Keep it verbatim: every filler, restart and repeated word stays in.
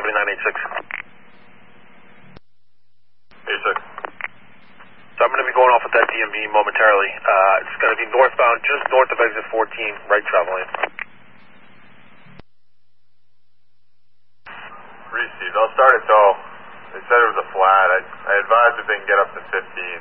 me nine eight six. eight six. So I'm going to be going off with that D M V momentarily. Uh, it's going to be northbound, just north of exit fourteen, right travel lane. Received. I'll start it though. They said it was a flat. I, I advised if they can get up to fifteen.